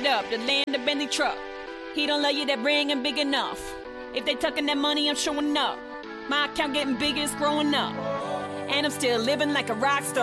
up, the land of Bentley truck. He don't love you, that ring ain't big enough. If they tucking that money, I'm showing up. My account getting bigger, it's growing up. And I'm still living like a rock star.